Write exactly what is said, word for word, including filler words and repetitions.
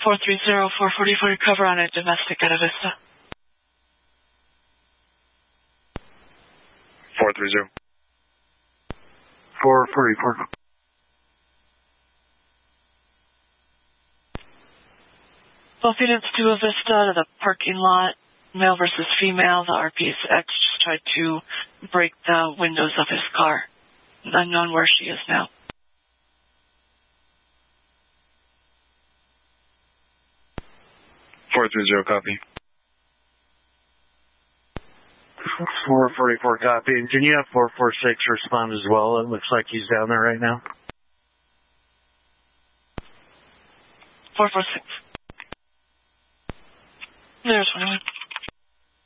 four three zero, four forty-four, cover on a domestic at a Vista. four three zero. four forty-four. Both units to a Vista to the parking lot, male versus female. The R P S X just tried to break the windows of his car. Unknown where she is now. four three zero, copy. four forty-four, copy. And can you have four four six respond as well? It looks like he's down there right now. four four six. There's one.